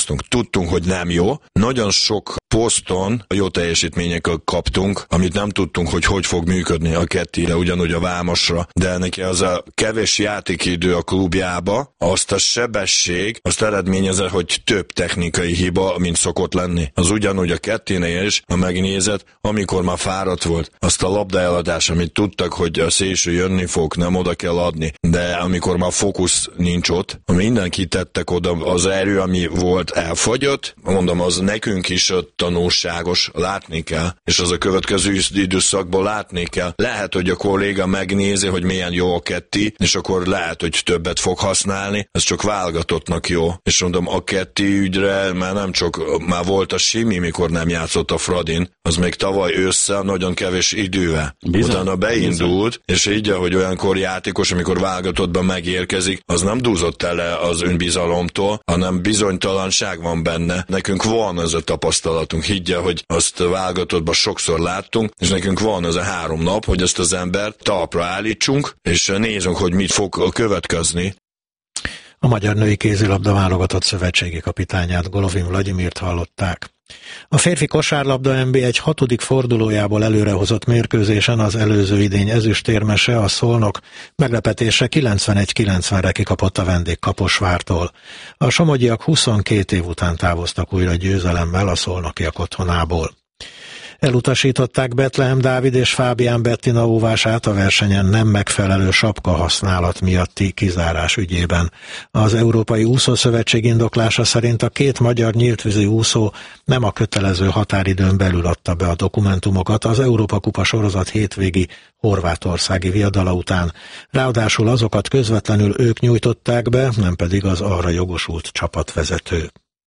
fogalmaztunk. Tudtunk, hogy nem jó. Nagyon sok poszton jó teljesítményekkel kaptunk, amit nem tudtunk, hogy fog működni a kettire, ugyanúgy a Vámosra. De neki az a kevés játékidő a klubjába, azt a sebesség, azt eredményezett, hogy több technikai hiba, mint szokott lenni. Az ugyanúgy a ketténél is, ha megnézed, amikor már fáradt volt, azt a labdaeladás, amit tudtak, hogy a szélső jönni fog, nem oda kell adni, de amikor már fókusz nincs ott, mindenki tettek oda, az erő, ami volt, elfogyott, mondom, az nekünk is tanulságos, látni kell, és az a következő időszakban látni kell. Lehet, hogy a kolléga megnézi, hogy milyen jó a ketti, és akkor lehet, hogy többet fog használni, ez csak válogatottnak jó. És mondom, a ketti ügyre már volt a Simi, mikor nem játszott a Fradin, az még tavaly ősszel nagyon kevés idővel. Utána beindult, és így, ahogy olyankor játékos, amikor válogatottban megérkezik, az nem dúzott el az önbizalomtól, hanem bizonytalanság van benne. Nekünk van ez a tapasztalatunk, higgye, hogy azt válogatottban sokszor láttunk, és nekünk van ez a 3 nap, hogy ezt az embert talpra állítsunk, és nézzünk, hogy mit fog következni. A Magyar Női Kézilabda Válogatott szövetségi kapitányát, Golovin Vladimirt hallották. A férfi kosárlabda NB1 6. fordulójából előrehozott mérkőzésen az előző idény ezüstérmese, a Szolnok meglepetésre 91-90-re kikapott a vendég Kaposvártól. A somogyiak 22 év után távoztak újra győzelemmel a szolnokiak otthonából. Elutasították Betlehem Dávid és Fábián Bettina óvását a versenyen nem megfelelő sapka használat miatti kizárás ügyében. Az Európai Úszószövetség indoklása szerint a 2 magyar nyíltvízi úszó nem a kötelező határidőn belül adta be a dokumentumokat az Európa-kupa sorozat hétvégi horvátországi viadala után. Ráadásul azokat közvetlenül ők nyújtották be, nem pedig az arra jogosult csapatvezető.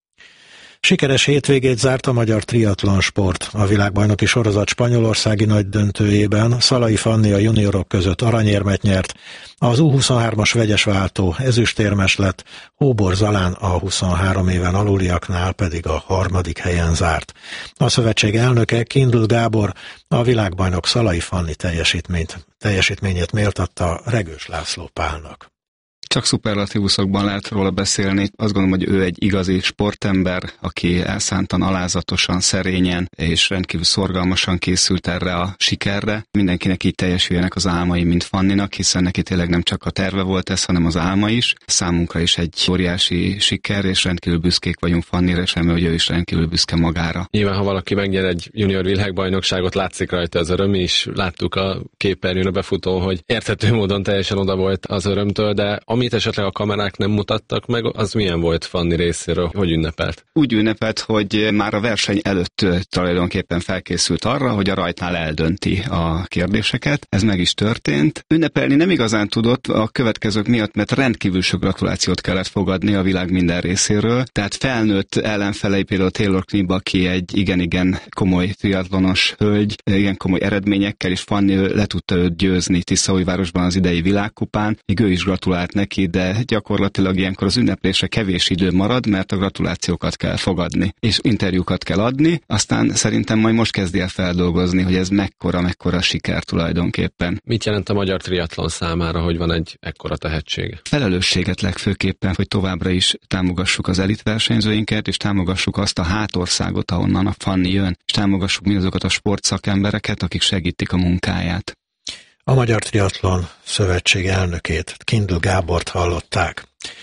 Sikeres hétvégét zárt a magyar triatlon sport. A világbajnoki sorozat spanyolországi nagy döntőjében Szalai Fanni a juniorok között aranyérmet nyert, az U23-as vegyes váltó ezüstérmes lett, Hóbor Zalán a 23 éven aluliaknál pedig a 3. helyen zárt. A szövetség elnöke, Kindl Gábor, a világbajnok Szalai Fanni teljesítményét méltatta Regős László Pálnak. Csak szuperlatívuszokban lehet róla beszélni. Azt gondolom, hogy ő egy igazi sportember, aki elszántan, alázatosan, szerényen és rendkívül szorgalmasan készült erre a sikerre. Mindenkinek így teljesüljenek az álmai, mint Fanninak, hiszen neki tényleg nem csak a terve volt ez, hanem az álma is. Számunkra is egy óriási siker, és rendkívül büszkék vagyunk Fannira, és remélem, hogy ő is rendkívül büszke magára. Nyilván, ha valaki megnyer egy junior világbajnokságot, látszik rajta az öröm is. Láttuk a képernyőn a befutón, hogy érthető módon teljesen oda volt az örömtől, de amit esetleg a kamerák nem mutattak meg, az milyen volt Fanni részéről? Hogy ünnepelt? Úgy ünnepelt, hogy már a verseny előtt tulajdonképpen felkészült arra, hogy a rajtnál eldönti a kérdéseket. Ez meg is történt. Ünnepelni nem igazán tudott a következők miatt, mert rendkívül sok gratulációt kellett fogadni a világ minden részéről. Tehát felnőtt ellenfelei, például Taylor Knibb, aki egy igen komoly triatlonos hölgy, igen komoly eredményekkel, és Fanni le tudta őt győzni Tiszaújvárosban az idei világkupán. Még ő is gratulált neki, de gyakorlatilag ilyenkor az ünneplésre kevés idő marad, mert a gratulációkat kell fogadni, és interjúkat kell adni, aztán szerintem majd most kezdi el feldolgozni, hogy ez mekkora siker tulajdonképpen. Mit jelent a magyar triatlon számára, hogy van egy ekkora tehetség? Felelősséget legfőképpen, hogy továbbra is támogassuk az elitversenyzőinket, és támogassuk azt a hátországot, ahonnan a Fanni jön, és támogassuk mindazokat a sportszakembereket, akik segítik a munkáját. A Magyar Triatlon Szövetség elnökét, Kindl Gábort hallották.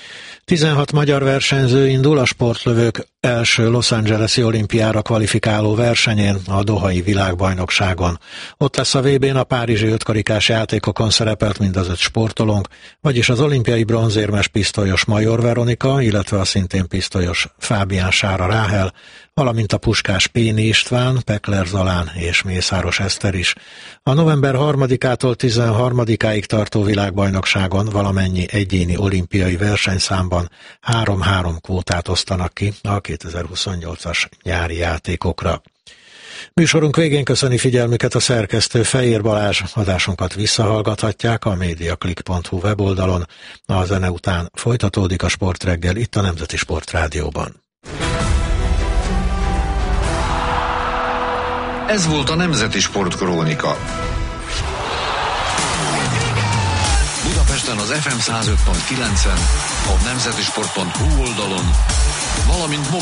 16 magyar versenyző indul a sportlövők első Los Angeles-i olimpiára kvalifikáló versenyén, a Dohai világbajnokságon. Ott lesz a VB-n a párizsi 5 karikás játékokon szerepelt mind az 5 sportolónk, vagyis az olimpiai bronzérmes pisztolyos Major Veronika, illetve a szintén pisztolyos Fábián Sára Ráhel, valamint a puskás Péni István, Pekler Zalán és Mészáros Eszter is. A november 3-ától 13-áig tartó világbajnokságon valamennyi egyéni olimpiai versenyszámban 3-3 kvótát osztanak ki a 2028-as nyári játékokra. Műsorunk végén köszöni figyelmüket a szerkesztő Fejér Balázs. Adásunkat visszahallgathatják a mediaclick.hu weboldalon. A zene után folytatódik a Sportreggel itt a Nemzeti Sportrádióban. Ez volt a Nemzeti Sportkrónika. Budapesten az FM 105.9-en, a nemzetisport.hu oldalon, valamint